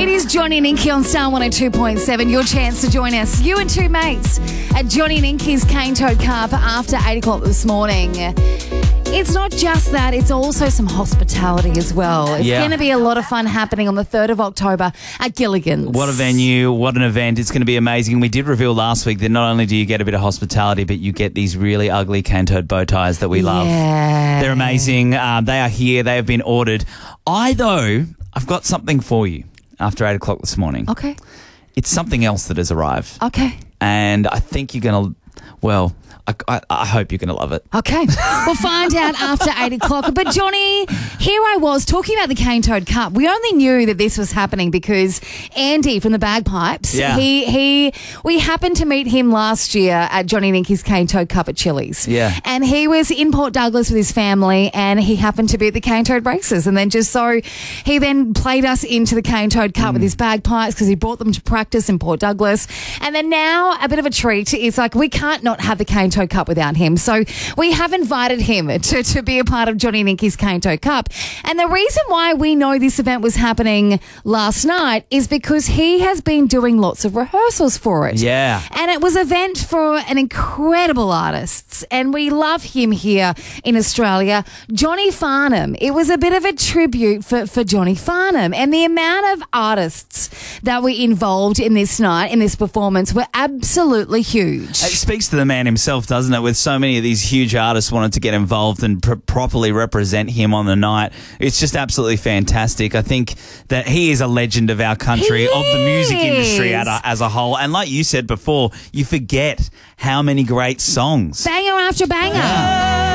It is Johnny and Inky on Star 102.7. Your chance to join us, you and two mates, at Johnny and Inky's Cane Toad Cup after 8 o'clock this morning. It's not just that, it's also some hospitality as well. It's going to be a lot of fun happening on the 3rd of October at Gilligan's. What a venue, what an event. It's going to be amazing. We did reveal last week that not only do you get a bit of hospitality, but you get these really ugly cane toad bow ties that we love. They're amazing. They are here. They have been ordered. I've got something for you after 8 o'clock this morning. Okay. It's something else that has arrived. Okay. And I think you're going to, I hope you're going to love it. Okay. We'll find out after 8 o'clock. But Johnny, here I was talking about the Cane Toad Cup. We only knew that this was happening because Andy from the Bagpipes, we happened to meet him last year at Johnny and Inky's Cane Toad Cup at Chili's. Yeah. And he was in Port Douglas with his family and he happened to be at the Cane Toad races. And then he then played us into the Cane Toad Cup with his bagpipes because he brought them to practice in Port Douglas. And then now a bit of a treat is like we can't not have the Cane Toad Cup without him. So we have invited him to be a part of Johnny and Inky's Cane Toad Cup. And the reason why we know this event was happening last night is because he has been doing lots of rehearsals for it. Yeah. And it was an event for an incredible artist. And we love him here in Australia. Johnny Farnham. It was a bit of a tribute for Johnny Farnham. And the amount of artists that were involved in this night, in this performance, were absolutely huge. It speaks to the man himself, doesn't it? With so many of these huge artists wanted to get involved and properly represent him on the night. It's just absolutely fantastic. I think that he is a legend of our country, of the music industry as a whole. And like you said before, you forget how many great songs. Banger after banger.